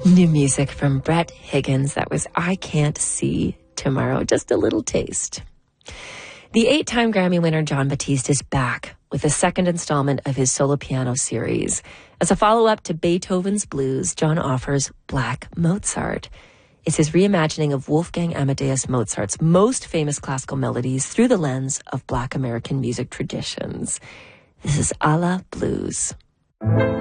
New music from Brett Higgins. That was I Can't See Tomorrow. Just a little taste. The 8-time Grammy winner Jon Batiste is back with the second installment of his solo piano series. As a follow-up to Beethoven's Blues, Jon offers Black Mozart. It's his reimagining of Wolfgang Amadeus Mozart's most famous classical melodies through the lens of Black American music traditions. This is A La Blues.